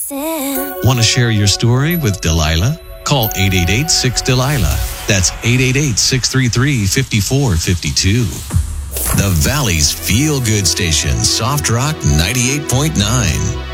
sin. Want to share your story with Delilah? Call 888-6-DELILAH. That's 888-633-5452. The Valley's Feel Good Station, Soft Rock 98.9.